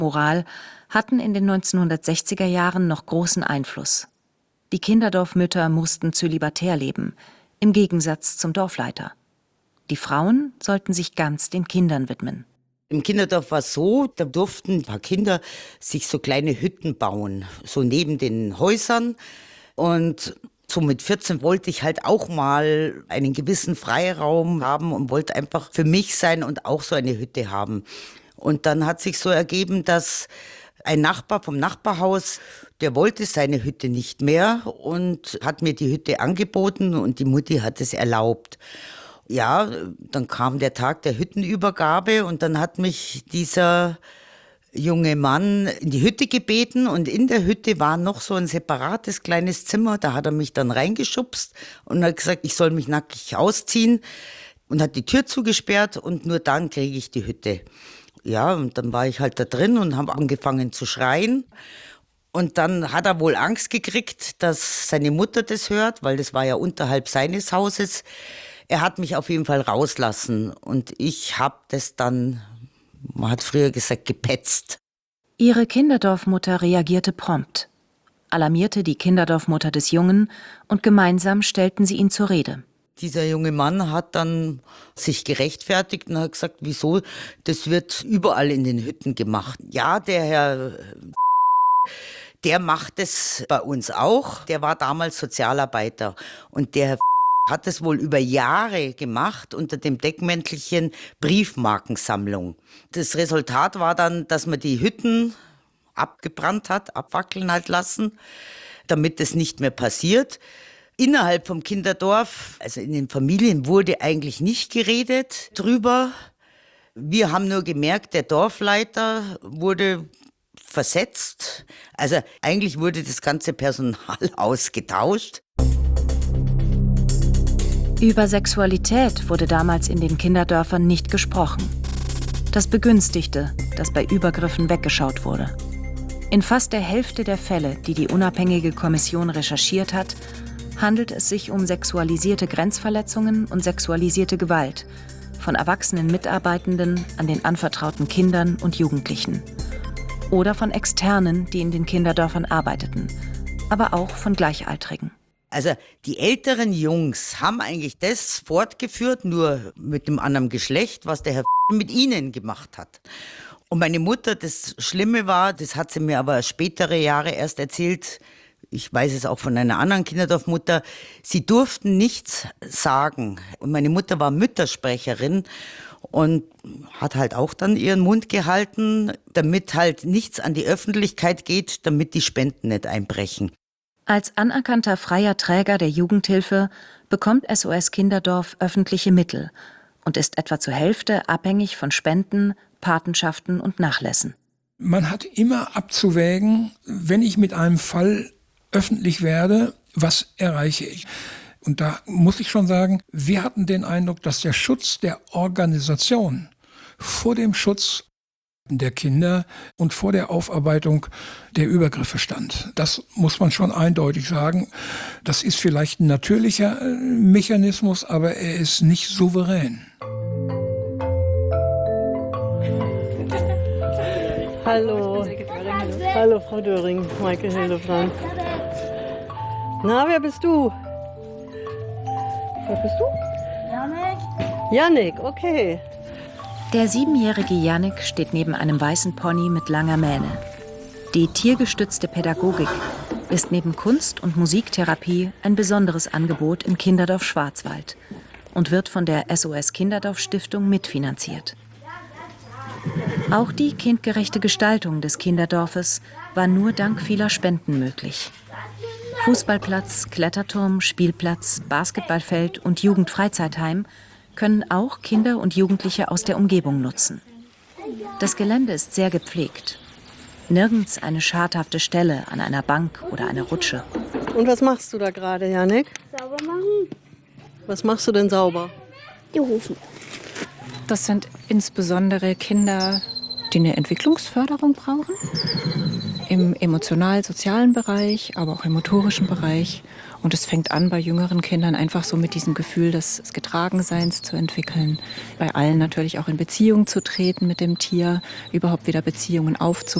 Moral hatten in den 1960er Jahren noch großen Einfluss. Die Kinderdorfmütter mussten zölibatär leben, im Gegensatz zum Dorfleiter. Die Frauen sollten sich ganz den Kindern widmen. Im Kinderdorf war es so, da durften ein paar Kinder sich so kleine Hütten bauen, so neben den Häusern. Und so mit 14 wollte ich halt auch mal einen gewissen Freiraum haben und wollte einfach für mich sein und auch so eine Hütte haben. Und dann hat sich so ergeben, dass ein Nachbar vom Nachbarhaus, der wollte seine Hütte nicht mehr und hat mir die Hütte angeboten und die Mutti hat es erlaubt. Ja, dann kam der Tag der Hüttenübergabe und dann hat mich dieser junge Mann in die Hütte gebeten und in der Hütte war noch so ein separates kleines Zimmer. Da hat er mich dann reingeschubst und hat gesagt, ich soll mich nackig ausziehen und hat die Tür zugesperrt und nur dann kriege ich die Hütte. Ja, und dann war ich halt da drin und habe angefangen zu schreien. Und dann hat er wohl Angst gekriegt, dass seine Mutter das hört, weil das war ja unterhalb seines Hauses. Er hat mich auf jeden Fall rauslassen und ich habe das dann, man hat früher gesagt, gepetzt. Ihre Kinderdorfmutter reagierte prompt, alarmierte die Kinderdorfmutter des Jungen und gemeinsam stellten sie ihn zur Rede. Dieser junge Mann hat dann sich gerechtfertigt und hat gesagt, wieso, das wird überall in den Hütten gemacht. Ja, der Herr, der macht es bei uns auch, der war damals Sozialarbeiter und der Herr hat es wohl über Jahre gemacht unter dem Deckmäntelchen Briefmarkensammlung. Das Resultat war dann, dass man die Hütten abgebrannt hat, abfackeln hat lassen, damit es nicht mehr passiert. Innerhalb vom Kinderdorf, also in den Familien, wurde eigentlich nicht geredet drüber. Wir haben nur gemerkt, der Dorfleiter wurde versetzt. Also eigentlich wurde das ganze Personal ausgetauscht. Über Sexualität wurde damals in den Kinderdörfern nicht gesprochen. Das begünstigte, dass bei Übergriffen weggeschaut wurde. In fast der Hälfte der Fälle, die die unabhängige Kommission recherchiert hat, handelt es sich um sexualisierte Grenzverletzungen und sexualisierte Gewalt von erwachsenen Mitarbeitenden an den anvertrauten Kindern und Jugendlichen. Oder von Externen, die in den Kinderdörfern arbeiteten, aber auch von Gleichaltrigen. Also die älteren Jungs haben eigentlich das fortgeführt, nur mit dem anderen Geschlecht, was der Herr mit ihnen gemacht hat. Und meine Mutter, das Schlimme war, das hat sie mir aber spätere Jahre erst erzählt, ich weiß es auch von einer anderen Kinderdorfmutter, sie durften nichts sagen. Und meine Mutter war Müttersprecherin und hat halt auch dann ihren Mund gehalten, damit halt nichts an die Öffentlichkeit geht, damit die Spenden nicht einbrechen. Als anerkannter freier Träger der Jugendhilfe bekommt SOS Kinderdorf öffentliche Mittel und ist etwa zur Hälfte abhängig von Spenden, Patenschaften und Nachlässen. Man hat immer abzuwägen, wenn ich mit einem Fall öffentlich werde, was erreiche ich? Und da muss ich schon sagen, wir hatten den Eindruck, dass der Schutz der Organisation vor dem Schutz der Kinder und vor der Aufarbeitung der Übergriffe stand. Das muss man schon eindeutig sagen. Das ist vielleicht ein natürlicher Mechanismus, aber er ist nicht souverän. Hallo. Hallo, Frau Döring, Michael Hildebrand. Na, wer bist du? Wer bist du? Janik. Janik, okay. Der 7-jährige Janik steht neben einem weißen Pony mit langer Mähne. Die tiergestützte Pädagogik ist neben Kunst- und Musiktherapie ein besonderes Angebot im Kinderdorf Schwarzwald und wird von der SOS Kinderdorf Stiftung mitfinanziert. Auch die kindgerechte Gestaltung des Kinderdorfes war nur dank vieler Spenden möglich. Fußballplatz, Kletterturm, Spielplatz, Basketballfeld und Jugendfreizeitheim können auch Kinder und Jugendliche aus der Umgebung nutzen. Das Gelände ist sehr gepflegt. Nirgends eine schadhafte Stelle an einer Bank oder einer Rutsche. Und was machst du da gerade, Janik? Sauber machen. Was machst du denn sauber? Die Hufen. Das sind insbesondere Kinder, die eine Entwicklungsförderung brauchen. Im emotional-sozialen Bereich, aber auch im motorischen Bereich. Und es fängt an bei jüngeren Kindern einfach so mit diesem Gefühl des Getragenseins zu entwickeln. Bei allen natürlich auch in Beziehung zu treten mit dem Tier, überhaupt wieder Beziehungen aufzubauen.